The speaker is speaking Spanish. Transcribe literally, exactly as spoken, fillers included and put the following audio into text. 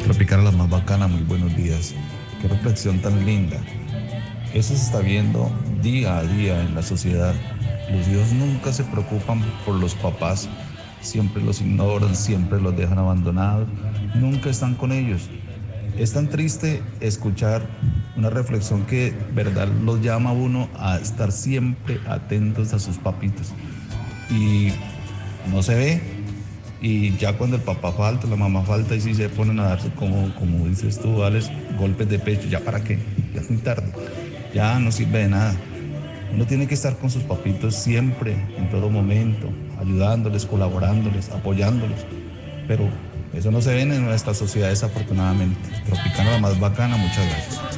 Tropicana, la más bacana, muy buenos días. Qué reflexión tan linda. Eso se está viendo día a día en la sociedad. Los hijos nunca se preocupan por los papás, siempre los ignoran, siempre los dejan abandonados, nunca están con ellos. Es tan triste escuchar una reflexión que, verdad, los llama a uno a estar siempre atentos a sus papitos. Y no se ve, y ya cuando el papá falta, la mamá falta, y sí se ponen a darse, como, como dices tú, Alex, golpes de pecho. ¿Ya para qué? Ya es muy tarde, ya no sirve de nada. Uno tiene que estar con sus papitos siempre, en todo momento, ayudándoles, colaborándoles, apoyándolos. Pero eso no se ve en nuestra sociedad, desafortunadamente. Tropicana, la más bacana, muchas gracias.